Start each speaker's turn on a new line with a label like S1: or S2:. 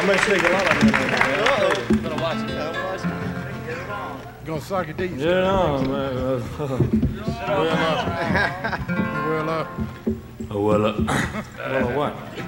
S1: make sure they get a lot of them.
S2: I'm gonna watch it.
S3: Gonna suck your dick.
S1: Get it on, man.
S3: Well up.
S1: Well, what?